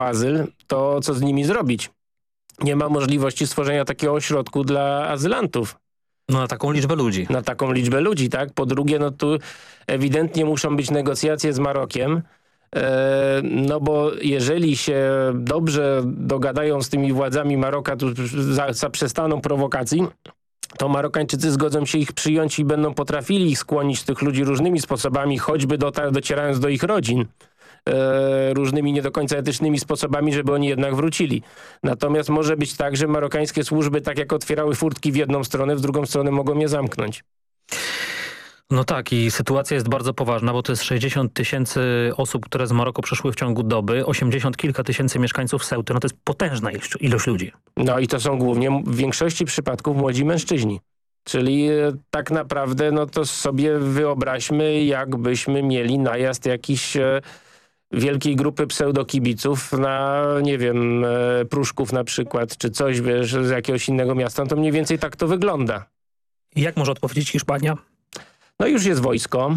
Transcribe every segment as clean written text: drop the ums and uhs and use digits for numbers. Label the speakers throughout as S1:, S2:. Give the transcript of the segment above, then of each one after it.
S1: azyl, to co z nimi zrobić? Nie ma możliwości stworzenia takiego ośrodku dla azylantów.
S2: No na taką liczbę ludzi.
S1: Na taką liczbę ludzi, tak? Po drugie, no tu ewidentnie muszą być negocjacje z Marokiem, no bo jeżeli się dobrze dogadają z tymi władzami Maroka, tu zaprzestaną prowokacji, to Marokańczycy zgodzą się ich przyjąć i będą potrafili ich skłonić, tych ludzi, różnymi sposobami, choćby docierając do ich rodzin. Różnymi nie do końca etycznymi sposobami, żeby oni jednak wrócili. Natomiast może być tak, że marokańskie służby tak jak otwierały furtki w jedną stronę, w drugą stronę mogą je zamknąć.
S2: No tak, i sytuacja jest bardzo poważna, bo to jest 60 000 osób, które z Maroku przyszły w ciągu doby, 80 kilka tysięcy mieszkańców Ceuty. No to jest potężna ilość ludzi. No
S1: i to są głównie w większości przypadków młodzi mężczyźni. Czyli tak naprawdę no to sobie wyobraźmy, jakbyśmy mieli najazd jakiś wielkiej grupy pseudokibiców na, nie wiem, Pruszków na przykład, czy coś, wiesz, z jakiegoś innego miasta, no to mniej więcej tak to wygląda.
S2: Jak może odpowiedzieć Hiszpania?
S1: No już jest wojsko,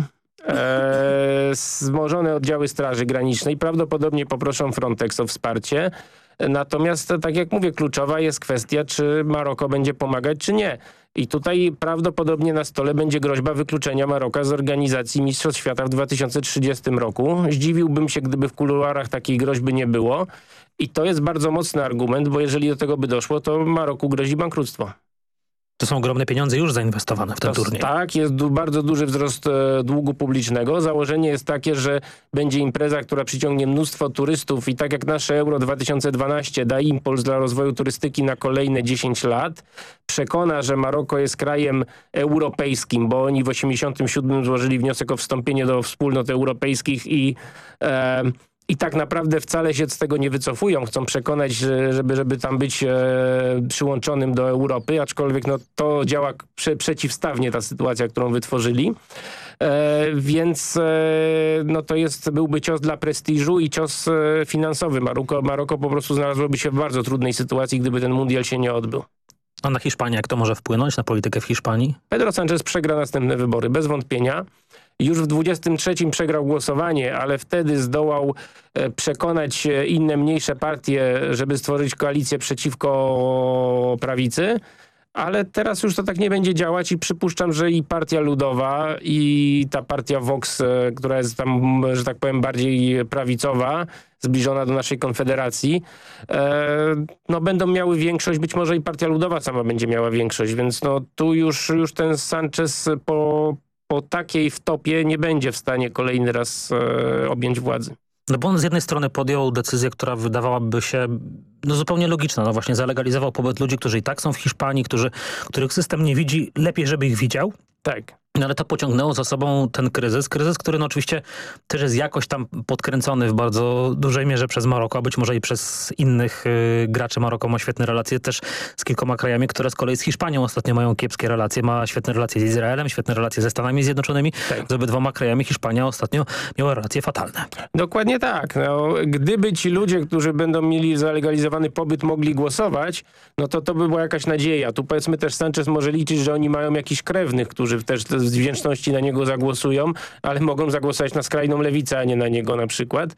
S1: wzmożone oddziały Straży Granicznej, prawdopodobnie poproszą Frontex o wsparcie. Natomiast, tak jak mówię, kluczowa jest kwestia, czy Maroko będzie pomagać, czy nie. I tutaj prawdopodobnie na stole będzie groźba wykluczenia Maroka z organizacji Mistrzostw Świata w 2030 roku. Zdziwiłbym się, gdyby w kuluarach takiej groźby nie było. I to jest bardzo mocny argument, bo jeżeli do tego by doszło, to Maroku grozi bankructwo.
S2: To są ogromne pieniądze już zainwestowane w ten turniej.
S1: Tak, jest bardzo duży wzrost długu publicznego. Założenie jest takie, że będzie impreza, która przyciągnie mnóstwo turystów i tak jak nasze Euro 2012 da impuls dla rozwoju turystyki na kolejne 10 lat. Przekona, że Maroko jest krajem europejskim, bo oni w 1987 złożyli wniosek o wstąpienie do wspólnot europejskich i tak naprawdę wcale się z tego nie wycofują. Chcą przekonać, żeby tam być przyłączonym do Europy, aczkolwiek no, to działa przeciwstawnie ta sytuacja, którą wytworzyli. Więc no, to byłby cios dla prestiżu i cios finansowy. Maroko po prostu znalazłoby się w bardzo trudnej sytuacji, gdyby ten mundial się nie odbył.
S2: A na Hiszpanię jak to może wpłynąć, na politykę w Hiszpanii?
S1: Pedro Sánchez przegra następne wybory, bez wątpienia. Już w 23 przegrał głosowanie, ale wtedy zdołał przekonać inne mniejsze partie, żeby stworzyć koalicję przeciwko prawicy. Ale teraz już to tak nie będzie działać i przypuszczam, że i Partia Ludowa i ta partia Vox, która jest tam, że tak powiem, bardziej prawicowa, zbliżona do naszej Konfederacji, no będą miały większość, być może i Partia Ludowa sama będzie miała większość, więc no tu już ten Sánchez po takiej wtopie nie będzie w stanie kolejny raz objąć władzy.
S2: No bo on z jednej strony podjął decyzję, która wydawałaby się no zupełnie logiczna. No właśnie zalegalizował pobyt ludzi, którzy i tak są w Hiszpanii, których system nie widzi. Lepiej, żeby ich widział.
S1: Tak.
S2: No ale to pociągnęło za sobą ten kryzys. Kryzys, który no oczywiście też jest jakoś tam podkręcony w bardzo dużej mierze przez Maroko, a być może i przez innych graczy. Maroko ma świetne relacje też z kilkoma krajami, które z kolei z Hiszpanią ostatnio mają kiepskie relacje. Ma świetne relacje z Izraelem, świetne relacje ze Stanami Zjednoczonymi. Tak. Z obydwoma krajami Hiszpania ostatnio miała relacje fatalne.
S1: Dokładnie tak. No, gdyby ci ludzie, którzy będą mieli zalegalizowany pobyt, mogli głosować, no to by była jakaś nadzieja. Tu powiedzmy też Sánchez może liczyć, że oni mają jakichś krewnych, którzy też z wdzięczności na niego zagłosują, ale mogą zagłosować na skrajną lewicę, a nie na niego na przykład.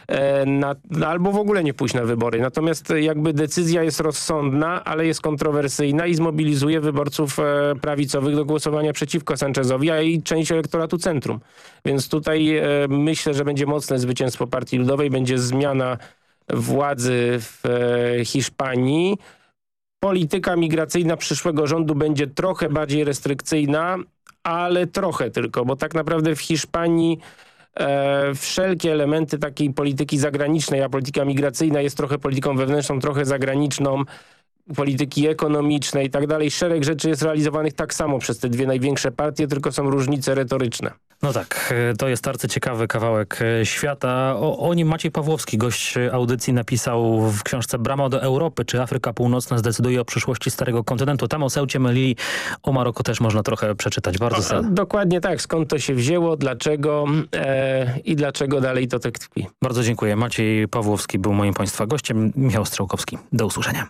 S1: Albo w ogóle nie pójść na wybory. Natomiast jakby decyzja jest rozsądna, ale jest kontrowersyjna i zmobilizuje wyborców prawicowych do głosowania przeciwko Sánchezowi, a i część elektoratu centrum. Więc tutaj myślę, że będzie mocne zwycięstwo Partii Ludowej, będzie zmiana władzy w Hiszpanii. Polityka migracyjna przyszłego rządu będzie trochę bardziej restrykcyjna, ale trochę tylko, bo tak naprawdę w Hiszpanii wszelkie elementy takiej polityki zagranicznej, a polityka migracyjna jest trochę polityką wewnętrzną, trochę zagraniczną, polityki ekonomicznej i tak dalej. Szereg rzeczy jest realizowanych tak samo przez te dwie największe partie, tylko są różnice retoryczne.
S2: No tak, to jest arcyciekawy kawałek świata. O nim Maciej Pawłowski, gość audycji, napisał w książce Brama do Europy, czy Afryka Północna zdecyduje o przyszłości Starego Kontynentu. Tam o Ceucie, Melilli, o Maroku też można trochę przeczytać. Bardzo serdecznie.
S1: Dokładnie tak, skąd to się wzięło, dlaczego i dlaczego dalej to tak tkwi.
S2: Bardzo dziękuję. Maciej Pawłowski był moim państwa gościem. Michał Strzałkowski. Do usłyszenia.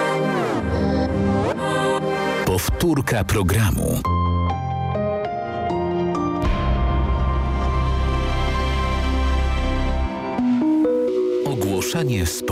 S3: Powtórka programu. Ogłoszenie